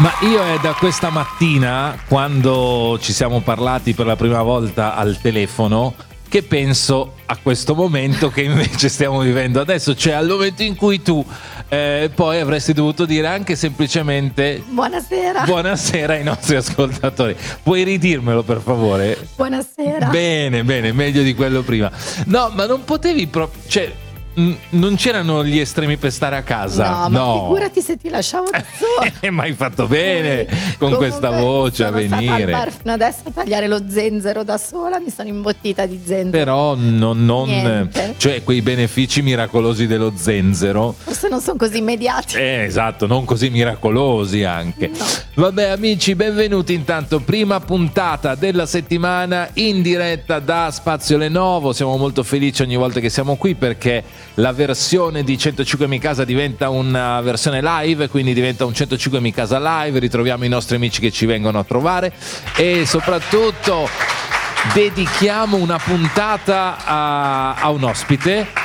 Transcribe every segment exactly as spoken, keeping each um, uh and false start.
Ma io è da questa mattina, quando ci siamo parlati per la prima volta al telefono, che penso a questo momento che invece stiamo vivendo adesso, cioè al momento in cui tu eh, poi avresti dovuto dire anche semplicemente buonasera. Buonasera ai nostri ascoltatori. Puoi ridirmelo per favore? Buonasera. Bene, bene, meglio di quello prima. No, ma non potevi proprio, cioè non c'erano gli estremi per stare a casa? No, ma no. Figurati se ti lasciavo da sola. Ma hai fatto bene sì. con Comunque, questa voce a venire. Sono stata al bar fino adesso a tagliare lo zenzero da sola, mi sono imbottita di zenzero. Però non, non cioè quei benefici miracolosi dello zenzero. Forse non sono così immediati. Eh, esatto, non così miracolosi anche. No. Vabbè amici, benvenuti intanto, prima puntata della settimana in diretta da Spazio Lenovo. Siamo molto felici ogni volta che siamo qui perché la versione di centocinque Mi Casa diventa una versione live, quindi diventa un centocinque Mi Casa live, ritroviamo i nostri amici che ci vengono a trovare e soprattutto dedichiamo una puntata a, a un ospite.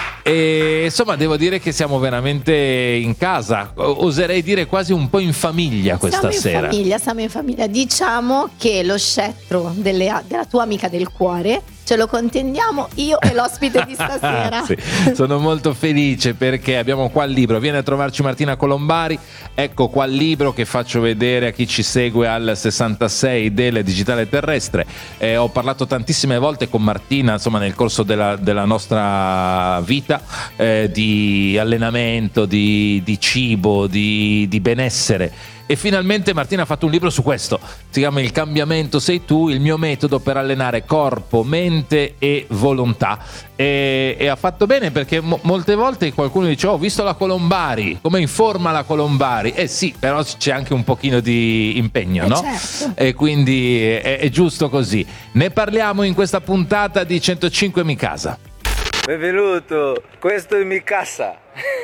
E insomma devo dire che siamo veramente in casa, oserei dire quasi un po' in famiglia questa siamo sera. Siamo in famiglia, siamo in famiglia. Diciamo che lo scettro delle, della tua amica del cuore ce lo contendiamo io e l'ospite di stasera. Sì, sono molto felice perché abbiamo qua il libro. Viene a trovarci Martina Colombari. Ecco qua il libro che faccio vedere a chi ci segue al sessantasei del Digitale Terrestre. Eh, ho parlato tantissime volte con Martina, insomma, nel corso della, della nostra vita, eh, di allenamento, di, di cibo, di, di benessere. E finalmente Martina ha fatto un libro su questo, si chiama Il cambiamento sei tu, il mio metodo per allenare corpo, mente e volontà. E, e ha fatto bene perché mo- molte volte qualcuno dice oh, ho visto la Colombari, come in forma la Colombari? Eh sì, però c'è anche un pochino di impegno, eh no? Certo. E quindi è, è giusto così. Ne parliamo in questa puntata di centocinque Mi Casa. Benvenuto, questo è Mi Casa.